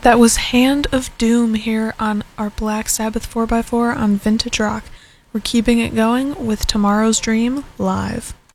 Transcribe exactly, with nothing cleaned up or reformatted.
That was Hand of Doom here on our Black Sabbath four by four on Vintage Rock. We're keeping it going with Tomorrow's Dream live.